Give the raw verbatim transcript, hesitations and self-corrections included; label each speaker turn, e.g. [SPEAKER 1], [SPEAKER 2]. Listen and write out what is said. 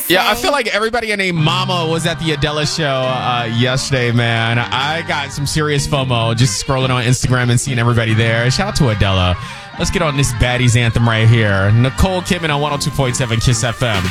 [SPEAKER 1] say.
[SPEAKER 2] Yeah, I feel like everybody and a mama was at the Adele show uh, yesterday, man. I got some serious FOMO just scrolling on Instagram and seeing everybody there. Shout out to Adele. Let's get on this Baddies anthem right here. Nicole Kidman on one oh two point seven Kiss F M.